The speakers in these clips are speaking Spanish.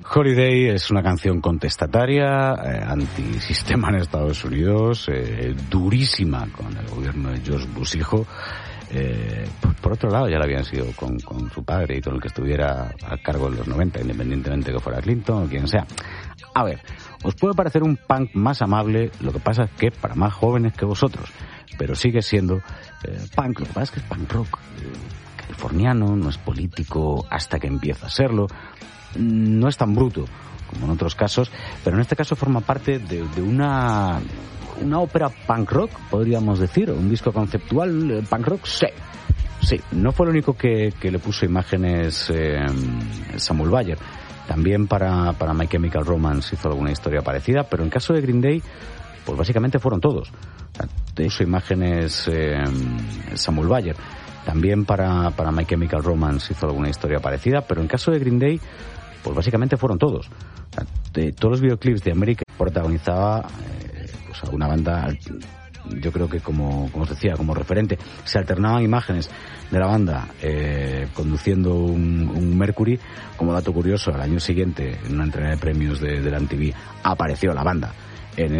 Holiday es una canción contestataria, antisistema en Estados Unidos, durísima con el gobierno de George Bush hijo. Por otro lado, ya lo habían sido con su padre y con el que estuviera a cargo en los 90, independientemente que fuera Clinton o quien sea. A ver, os puede parecer un punk más amable, lo que pasa es que para más jóvenes que vosotros, pero sigue siendo punk. Lo que pasa es que es punk rock californiano, no es político hasta que empieza a serlo, no es tan bruto como en otros casos, pero en este caso forma parte de una ópera punk rock, podríamos decir, un disco conceptual punk rock. Sí, no fue lo único que le puso imágenes Samuel Bayer. También para My Chemical Romance hizo alguna historia parecida, pero en caso de Green Day, pues básicamente fueron todos. Puso imágenes Samuel Bayer. También para My Chemical Romance hizo alguna historia parecida, pero en caso de Green Day, pues básicamente fueron todos. Todos los videoclips de América protagonizaba pues a una banda, yo creo que como os decía, como referente. Se alternaban imágenes de la banda conduciendo un Mercury. Como dato curioso, al año siguiente, en una entrega de premios de la MTV, apareció la banda en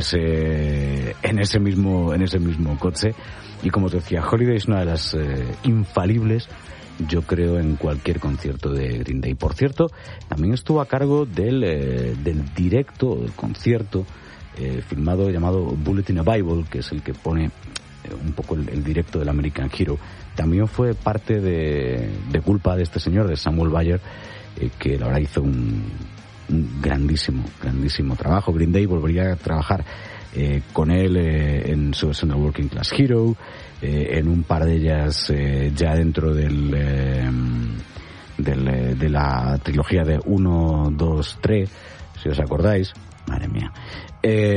ese mismo coche. Y como os decía, Holiday es una de las infalibles, yo creo, en cualquier concierto de Green Day. Por cierto, también estuvo a cargo del directo, del concierto filmado llamado Bullet in a Bible, que es el que pone un poco el directo del American Hero. También fue parte de culpa de este señor, de Samuel Bayer, que la verdad hizo un grandísimo trabajo. Green Day volvería a trabajar con él en su versión de Working Class Hero, en un par de ellas ya dentro de la trilogía de 1, 2, 3, si os acordáis. Madre mía.